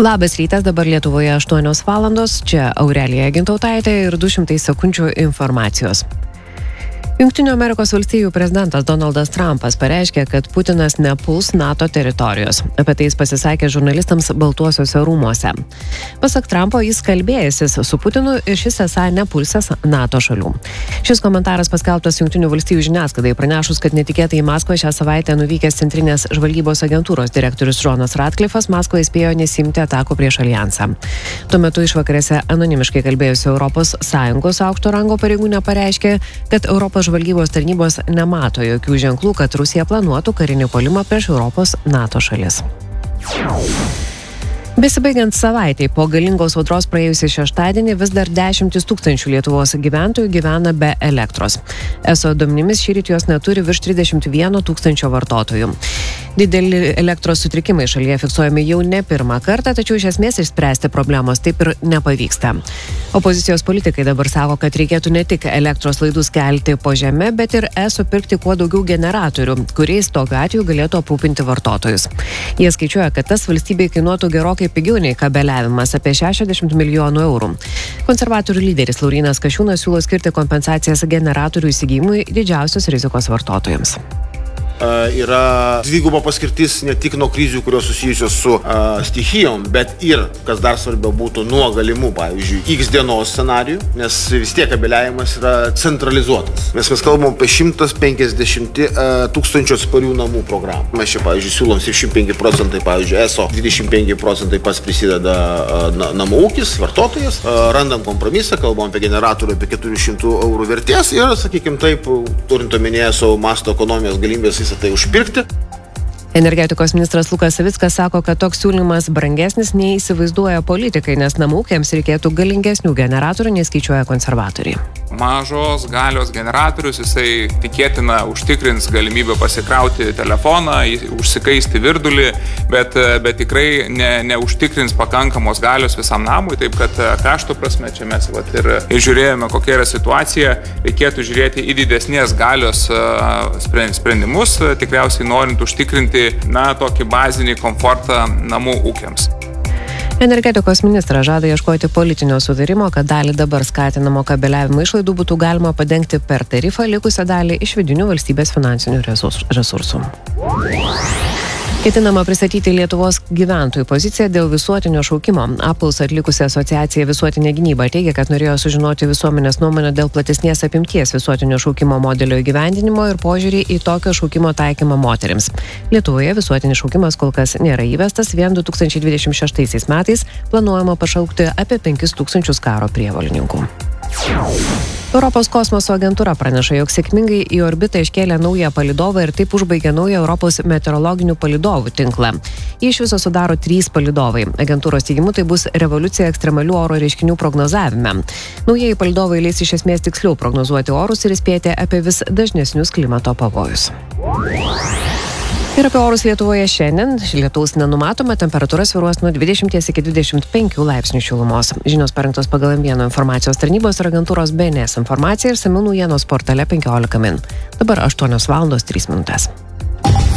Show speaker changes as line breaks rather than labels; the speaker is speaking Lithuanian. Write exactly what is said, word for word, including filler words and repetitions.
Labas rytas, dabar Lietuvoje aštuonios valandos, čia Aurelija Gintautaitė ir du šimtai sekundžių informacijos. Jungtinių Amerikos valstijų prezidentas Donaldas Trumpas pareiškė, kad Putinas nepuls NATO teritorijos. Apie tai jis pasisakė žurnalistams Baltuosiuose rūmuose. Pasak Trumpo, jis kalbėjęsis su Putinu ir šis esą nepulsęs NATO šalių. Šis komentaras paskelbtas Jungtinių valstijų žiniasklaidai pranešus, kad netikėtai į Maskvą šią savaitę nuvykęs Centrinės žvalgybos agentūros direktorius Johnas Ratcliffas Maskvoje įspėjo nesiimti atakų prieš alijansą. Tuo metu išvakarėse anonimiškai kalbėjusi Europos Sąjungos aukšto rango pareigūnė pareiškė, kad Europos žvalgybos tarnybos nemato jokių ženklų, kad Rusija planuotų karinį puolimą prieš Europos NATO šalis. Besibaigiant savaitei po galingos audros praėjusį šeštadienį vis dar dešimtis tūkstančių Lietuvos gyventojų gyvena be elektros. Eso duomenimis šįryt jos neturi virš trisdešimt vieno tūkstančio vartotojų. Dideli elektros sutrikimai šalyje fiksuojami jau ne pirmą kartą, tačiau iš esmės išspręsti problemos taip ir nepavyksta. Opozicijos politikai dabar sako, kad reikėtų ne tik elektros laidus kelti po žeme, bet ir eso pirkti kuo daugiau generatorių, kuriais tokiu atveju galėtų aprūpinti vartotojus. Jie skaičiuoja, kad tas valstybei kainuotų gerokai pigiau nei kabeliavimas, apie šešiasdešimt milijonų eurų. Konservatorių lyderis Laurynas Kasčiūnas siūlo skirti kompensacijas generatorių įsigijimui didžiausios rizikos vartotojams.
Yra dviguba paskirtis ne tik nuo krizių, kurios susijusios su uh, stichijom, bet ir, kas dar svarbiau būtų, nuo galimų, pavyzdžiui, X dienos scenarijų, nes vis tiek kabeliavimas yra centralizuotas. Mes mes kalbam apie šimtas penkiasdešimt tūkstančių atsparių namų programą. Mes čia, pavyzdžiui, siūlom septyniasdešimt penki procentai, pavyzdžiui, eso, dvidešimt penki procentai pats prisideda uh, namų ūkis, vartotojas. Uh, randam kompromisą, kalbam apie generatorių apie keturių šimtų eurų vertės ir, sakykim taip, turint omenyje savo masto ekonomijos galimybės visą tai užpirkti.
Energetikos ministras Lukas Savickas sako, kad toks siūlymas brangesnis nei įsivaizduoja politikai, nes namų ūkiams reikėtų galingesnių generatorių, neskaičiuoja konservatoriai.
Mažos galios generatorius, jisai tikėtina užtikrins galimybę pasikrauti telefoną, užsikaisti virdulį, bet, bet tikrai ne, neužtikrins pakankamos galios visam namui, taip kad kaštų prasme čia mes vat, ir, ir žiūrėjome, kokia yra situacija, reikėtų žiūrėti į didesnės galios sprendimus, tikriausiai norint užtikrinti na, tokį bazinį komfortą namų ūkiams.
Energetikos ministras žada ieškoti politinio sutarimo, kad dalį dabar skatinamo kabeliavimo išlaidų būtų galima padengti per tarifą, likusią dalį iš vidinių valstybės finansinių resursų. Ketinama pristatyti Lietuvos gyventojų poziciją dėl visuotinio šaukimo. Apklausą atlikusi asociacija Visuotinė gynyba teigia, kad norėjo sužinoti visuomenės nuomonę dėl platesnės apimties visuotinio šaukimo modelio įgyvendinimo ir požiūrį į tokio šaukimo taikymą moterims. Lietuvoje visuotinis šaukimas kol kas nėra įvestas, vien du tūkstančiai dvidešimt šeštaisiais metais planuojama pašaukti apie penkis tūkstančius karo prievolininkų. Europos kosmoso agentūra praneša, jog sėkmingai į orbitą iškėlė naują palydovą ir taip užbaigė naują Europos meteorologinių palydovų tinklą. Jie iš viso sudaro trys palydovai. Agentūros teigimu tai bus revoliucija ekstremalių oro reiškinių prognozavime. Naujieji palydovai leis iš esmės tiksliau prognozuoti orus ir įspėti apie vis dažnesnius klimato pavojus. Ir apie orus Lietuvoje šiandien. Lietaus nenumatoma, temperatūra svyruos nuo dvidešimt iki dvidešimt penkių laipsnių šilumos. Žinios parengtos pagal M vienas informacijos tarnybos ir agentūros B N S informaciją ir išsamių naujienos portale penkiolika min. Dabar aštuonios valandos trys minutės.